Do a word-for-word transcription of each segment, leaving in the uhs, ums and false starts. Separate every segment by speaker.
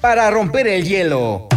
Speaker 1: para romper el hielo.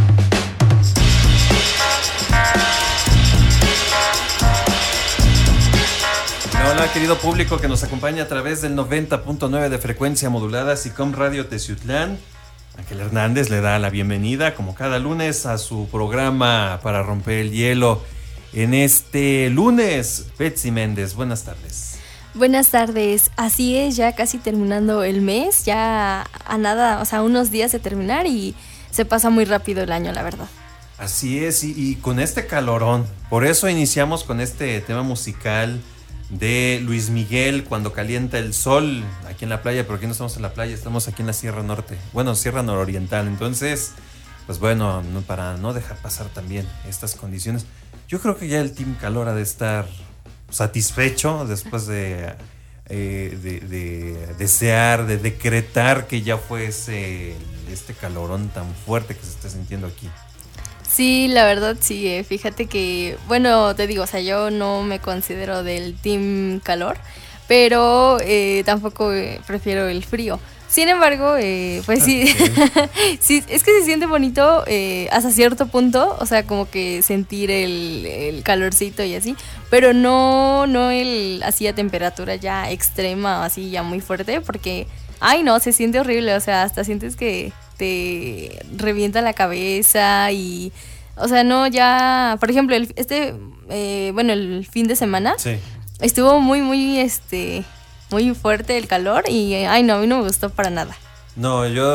Speaker 2: Hola, querido público que nos acompaña a través del noventa punto nueve de frecuencia modulada SICOM Radio Teciutlán. Ángel Hernández le da la bienvenida, como cada lunes, a su programa para romper el hielo. En este lunes, Betsy Méndez, buenas tardes.
Speaker 3: Buenas tardes, así es, ya casi terminando el mes, ya a nada, o sea, unos días de terminar y se pasa muy rápido el año, la verdad.
Speaker 2: Así es, y, y con este calorón, por eso iniciamos con este tema musical de Luis Miguel, Cuando calienta el sol, aquí en la playa, pero aquí no estamos en la playa, estamos aquí en la Sierra Norte, bueno, Sierra Nororiental. Entonces, pues bueno, no, para no dejar pasar también estas condiciones, yo creo que ya el Team Calor ha de estar satisfecho después de, eh, de, de desear, de decretar que ya fuese este calorón tan fuerte que se está sintiendo aquí.
Speaker 3: Sí, la verdad sí, eh. Fíjate que, bueno, te digo, o sea, yo no me considero del team calor, pero eh, tampoco eh, prefiero el frío. Sin embargo, eh, pues sí, sí, es que se siente bonito eh, hasta cierto punto, o sea, como que sentir el, el calorcito y así, pero no, no el así a temperatura ya extrema, así ya muy fuerte, porque, ay no, se siente horrible, o sea, hasta sientes que te revienta la cabeza y, o sea, no, ya, por ejemplo, el, este, eh, bueno, el fin de semana
Speaker 2: Sí.
Speaker 3: estuvo muy, muy, este, muy fuerte el calor y, ay no, a mí no me gustó para nada.
Speaker 2: No, yo